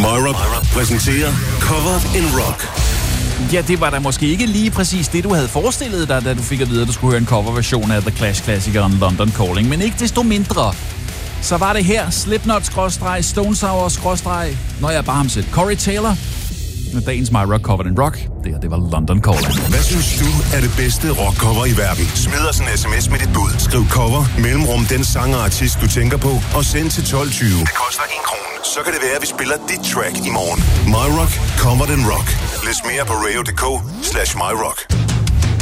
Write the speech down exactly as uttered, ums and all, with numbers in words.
MyRock præsenterer Covered in Rock. Ja, det var da måske ikke lige præcis det, du havde forestillet dig, da du fik at vide, at du skulle høre en coverversion af The Clash-klassikeren London Calling. Men ikke desto mindre, så var det her Slipknot-Stone Sour- når jeg bare ham selv, Corey Taylor, med dagens MyRock Covered in Rock. Det her, det var London Calling. Hvad synes du er det bedste rockcover i verden? Smid os en sms med dit bud. Skriv cover, mellemrum den sang og artist, du tænker på, og send til tolv tyve. Det koster en krone. Så kan det være, at vi spiller dit track i morgen. MyRock Covered in Rock. Læs mere på radio punktum d k slash myrock.